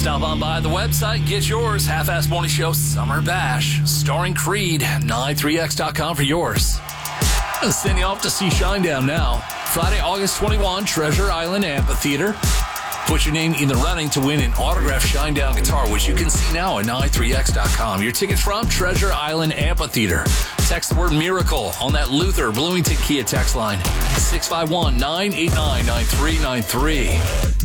Stop on by the website, get yours. Half-Ass Morning Show Summer Bash, starring Creed. 93X.com for yours. Sending you off to see Shinedown now. Friday, August 21, Treasure Island Amphitheater. Put your name in the running to win an autographed Shinedown guitar, which you can see now at 93X.com. Your tickets from Treasure Island Amphitheater. Text the word Miracle on that Luther Bloomington Kia text line. 651-989-9393.